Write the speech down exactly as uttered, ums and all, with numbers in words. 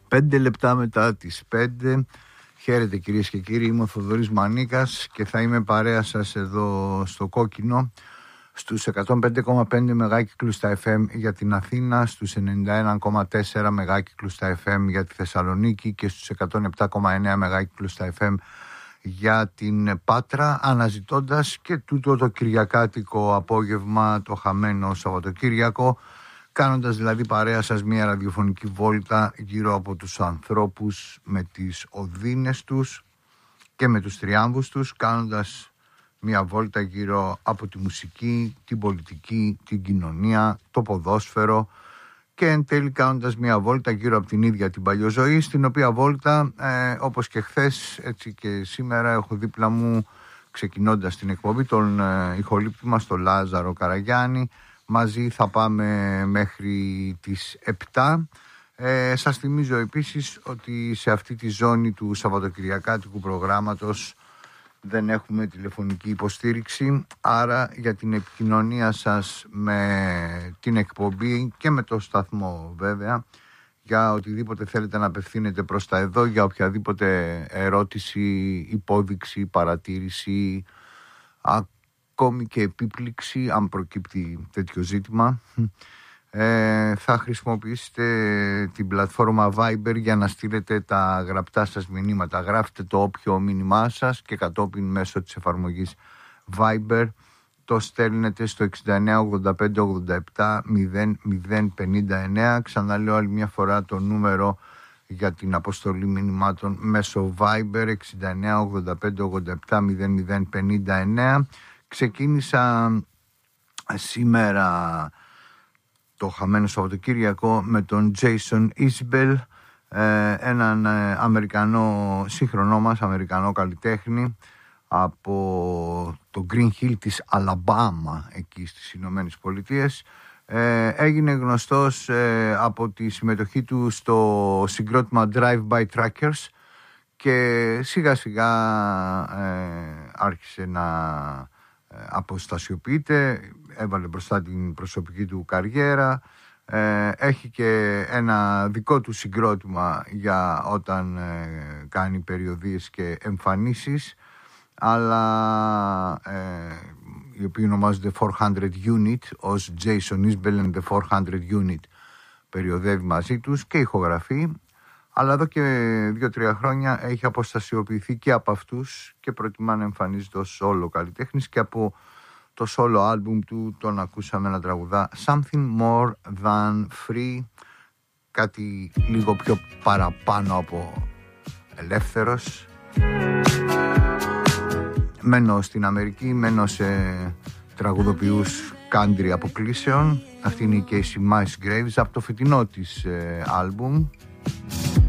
Πέντε λεπτά μετά τις πέντε. Χαίρετε κυρίες και κύριοι, είμαι ο Θοδωρής Μανίκας και θα είμαι παρέα σας εδώ στο Κόκκινο, στους εκατόν πέντε κόμμα πέντε μεγάκυκλους στα εφ εμ για την Αθήνα, στους ενενήντα ένα κόμμα τέσσερα μεγάκυκλους στα εφ εμ για τη Θεσσαλονίκη και στους εκατόν επτά κόμμα εννέα μεγάκυκλους στα εφ εμ για την Πάτρα, αναζητώντας και τούτο το κυριακάτικο απόγευμα, το χαμένο Σαββατοκύριακο, κάνοντας δηλαδή παρέα σας μια ραδιοφωνική βόλτα γύρω από τους ανθρώπους με τις οδύνες τους και με τους τριάμβους τους, κάνοντας μια βόλτα γύρω από τη μουσική, την πολιτική, την κοινωνία, το ποδόσφαιρο και εν τέλει κάνοντας μια βόλτα γύρω από την ίδια την παλιοζωή, στην οποία βόλτα ε, όπως και χθες έτσι και σήμερα έχω δίπλα μου, ξεκινώντας την εκπομπή, τον ε, ηχολήπτη μας, τον Λάζαρο Καραγιάννη. Μαζί θα πάμε μέχρι τις επτά. Ε, σας θυμίζω επίσης ότι σε αυτή τη ζώνη του Σαββατοκυριακάτικου προγράμματος δεν έχουμε τηλεφωνική υποστήριξη, άρα για την επικοινωνία σας με την εκπομπή και με το σταθμό βέβαια, για οτιδήποτε θέλετε να απευθύνετε προς τα εδώ, για οποιαδήποτε ερώτηση, υπόδειξη, παρατήρηση, ακόμη και επίπληξη, αν προκύπτει τέτοιο ζήτημα, ε, θα χρησιμοποιήσετε την πλατφόρμα Viber για να στείλετε τα γραπτά σας μηνύματα. Γράφετε το όποιο μήνυμά σας και κατόπιν μέσω της εφαρμογής Viber το στέλνετε στο εξήντα εννέα ογδόντα πέντε ογδόντα επτά μηδέν μηδέν πενήντα εννέα. Ξαναλέω άλλη μια φορά το νούμερο για την αποστολή μηνυμάτων μέσω Viber, εξήντα εννέα ογδόντα πέντε ογδόντα επτά μηδέν μηδέν πενήντα εννέα. Ξεκίνησα σήμερα το χαμένο Σαββατοκύριακο με τον Jason Isbell, έναν Αμερικανό, σύγχρονό μας Αμερικανό καλλιτέχνη από το Green Hill της Αλαμπάμα, εκεί στις Ηνωμένες Πολιτείες. Έγινε γνωστός από τη συμμετοχή του στο συγκρότημα Drive-By Truckers και σιγά σιγά άρχισε να αποστασιοποιείται, έβαλε μπροστά την προσωπική του καριέρα, ε, έχει και ένα δικό του συγκρότημα για όταν ε, κάνει περιοδίες και εμφανίσεις, αλλά ε, οι οποίοι ονομάζονται τετρακόσια Unit, ως Jason Isbell and the τετρακόσια Unit περιοδεύει μαζί τους και ηχογραφεί. Αλλά εδώ και δύο-τρία χρόνια έχει αποστασιοποιηθεί και από αυτούς και προτιμά να εμφανίζεται ως solo καλλιτέχνης, και από το solo album του τον ακούσαμε να τραγουδά Something More Than Free, κάτι λίγο πιο παραπάνω από ελεύθερος. Μένω στην Αμερική, μένω σε τραγουδοποιούς country αποκλήσεων. Αυτή είναι η Casey Musgraves από το φετινό της ε, album